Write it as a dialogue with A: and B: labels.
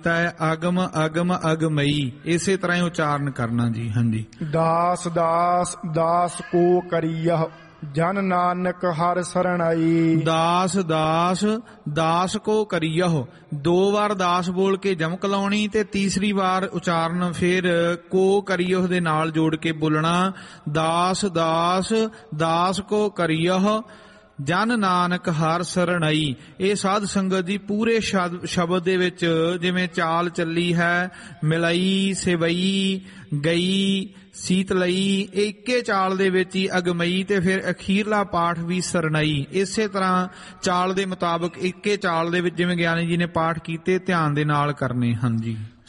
A: ਅਗਮ ਅਗਮ ਅਗਮਈ, ਇਸੇ ਤਰ੍ਹਾਂ ਹੀ ਉਚਾਰਨ ਕਰਨਾ ਜੀ। ਹਾਂਜੀ।
B: ਦਾਸ ਦਾਸ ਦਾਸ ਕੋ ਕਰੀਯਹ, ਜਨ ਨਾਨਕ ਹਰਿ ਸਰਣਾਈ।
A: ਦਾਸ ਦਾਸ ਦਾਸ ਕੋ ਕਰੀਯਹੁ, 2 ਵਾਰ ਦਾਸ ਬੋਲ ਕੇ ਜਮਕ ਲਾਉਣੀ ਤੇ ਤੀਸਰੀ ਵਾਰ ਉਚਾਰਨ ਫਿਰ ਕੋ ਕਰੀਯਹੁ ਦੇ ਨਾਲ ਜੋੜ ਕੇ ਬੋਲਣਾ। ਦਾਸ ਦਾਸ ਦਾਸ ਕੋ ਕਰੀਯਹੁ, ਜਨ ਨਾਨਕ ਹਰਿ ਸਰਣਾਈ। ਇਹ ਸਾਧ ਸੰਗਤ ਜੀ ਪੂਰੇ ਸ਼ਬਦ ਦੇ ਵਿੱਚ ਜਿਵੇਂ ਚਾਲ ਚੱਲੀ ਹੈ, ਮਿਲਈ ਸਿਵਈ ਗਈ ਸੀਤ ਲਈ, ਇੱਕੇ ਚਾਲ ਦੇ ਵਿੱਚ ਹੀ ਅਗਮਈ ਤੇ ਫਿਰ ਅਖੀਰਲਾ ਪਾਠ ਵੀ ਸਰਣਾਈ। ਇਸੇ ਤਰ੍ਹਾਂ ਚਾਲ ਦੇ ਮੁਤਾਬਕ ਇੱਕੇ ਚਾਲ ਦੇ ਵਿੱਚ ਜਿਵੇਂ ਗਿਆਨੀ ਜੀ ਨੇ ਪਾਠ ਕੀਤੇ ਧਿਆਨ ਦੇ ਨਾਲ ਕਰਨੇ ਹਨ ਜੀ।